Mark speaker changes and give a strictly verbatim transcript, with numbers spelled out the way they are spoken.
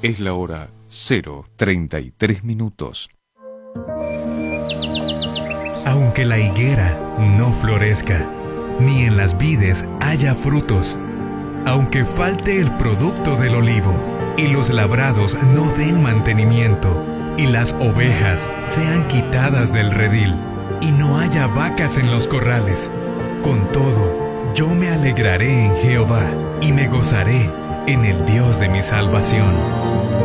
Speaker 1: Es la hora cero treinta y tres minutos.
Speaker 2: Aunque la higuera no florezca, ni en las vides haya frutos, aunque falte el producto del olivo, y los labrados no den mantenimiento, y las ovejas sean quitadas del redil, y no haya vacas en los corrales, con todo, yo me alegraré en Jehová, y me gozaré en el Dios de mi salvación.